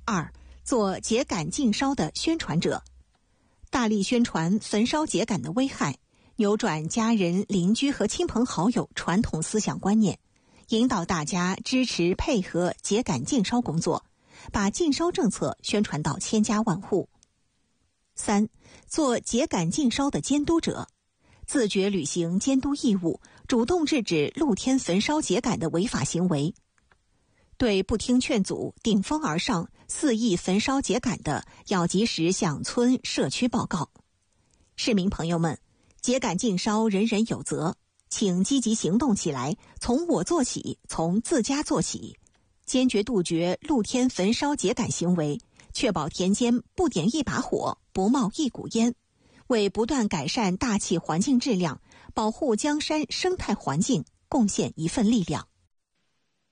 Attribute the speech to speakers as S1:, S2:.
S1: 2. 做秸秆禁烧的宣传者，大力宣传焚烧秸秆的危害，扭转家人、邻居和亲朋好友传统思想观念，引导大家支持配合秸秆禁烧工作，把禁烧政策宣传到千家万户。3. 做秸秆禁烧的监督者，自觉履行监督义务，主动制止露天焚烧秸秆的违法行为。对不听劝阻、顶风而上、肆意焚烧秸秆的，要及时向村社区报告。市民朋友们，秸秆禁烧人人有责，请积极行动起来，从我做起，从自家做起，坚决杜绝露天焚烧秸秆行为，确保田间不点一把火，不冒一股烟，为不断改善大气环境质量、保护江山生态环境贡献一份力量。